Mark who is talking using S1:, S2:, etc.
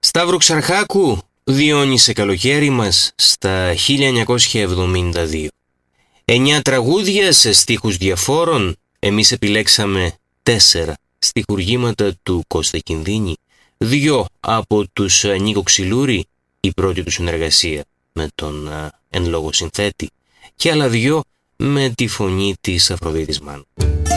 S1: Σταύρο Ξαρχάκου, Διόνυσε καλοκαίρι μας στα 1972. 9 τραγούδια σε στίχους διαφόρων, εμείς επιλέξαμε 4 στιχουργήματα του Κώστα Κινδύνη, 2 από τους Νίκο Ξυλούρη, η πρώτη του συνεργασία με τον εν λόγω συνθέτη, και άλλα 2 με τη φωνή της Αφροδίτης Μάνου.